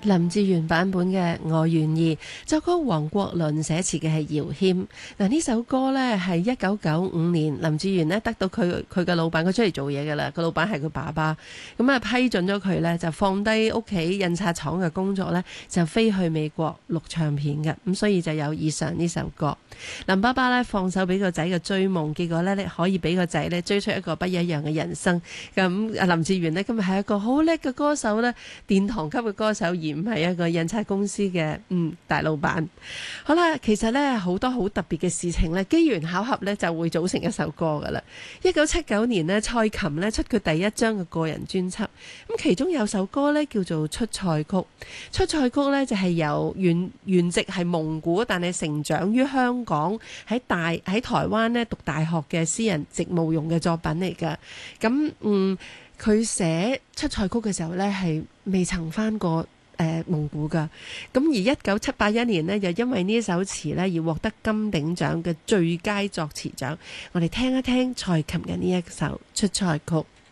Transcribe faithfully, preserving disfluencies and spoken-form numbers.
林志炫版本嘅我願意，作曲黃國倫，寫詞嘅係姚謙。嗱，呢首歌呢係一九九五年林志炫呢得到佢佢嘅老闆，佢出嚟做嘢㗎啦，個老闆係佢爸爸，咁啊批准咗佢呢，就放低屋企印刷廠嘅工作呢，就飛去美國錄唱片嘅，咁所以就有以上呢首歌。林爸爸呢放手俾個仔嘅追夢，結果呢，你可以俾個仔呢追出一個不一樣嘅人生。咁林志炫呢，今日係一個好叻嘅歌手呢，殿堂級嘅歌手，而唔係一個印刷公司嘅嗯大老闆。好啦，其實呢，好多好特別嘅事情呢，機緣巧合呢，就會組成一首歌噶啦。一九七九年呢，蔡琴呢出佢第一張嘅個人專輯，咁其中有首歌呢，叫做《出塞曲》。出塞曲呢，就係由原原籍係蒙古，但係成長於香港，喺大喺台灣呢讀大學嘅詩人席慕容嘅作品嚟噶。咁嗯，佢寫出塞曲嘅時候呢，係未曾翻過誒、呃、蒙古噶。咁而一九七八一年呢，又因為呢首詞呢而獲得金鼎獎嘅最佳作詞獎。我哋聽一聽蔡琴嘅呢一首出塞曲。